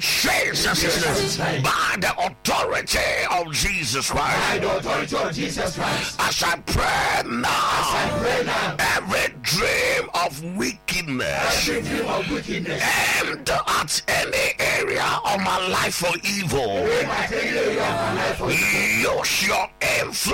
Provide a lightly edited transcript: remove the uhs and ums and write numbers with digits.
Jesus' name. By the authority of Jesus Christ. As I pray now, every dream of wickedness aimed at any area of my life for evil, use your influence